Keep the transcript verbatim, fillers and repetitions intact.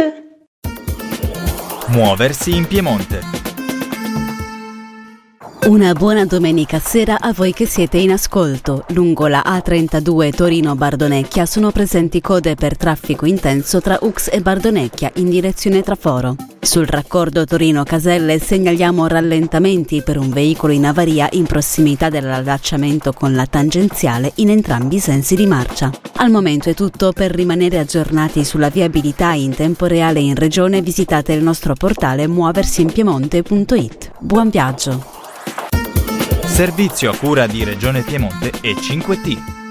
it. Muoversi in Piemonte. Una buona domenica sera a voi che siete in ascolto. Lungo la A trentadue Torino-Bardonecchia sono presenti code per traffico intenso tra Ux e Bardonecchia in direzione Traforo. Sul raccordo Torino-Caselle segnaliamo rallentamenti per un veicolo in avaria in prossimità dell'allacciamento con la tangenziale in entrambi i sensi di marcia. Al momento è tutto. Per rimanere aggiornati sulla viabilità in tempo reale in regione visitate il nostro portale muoversiinpiemonte punto it. Buon viaggio! Servizio a cura di Regione Piemonte e cinque T.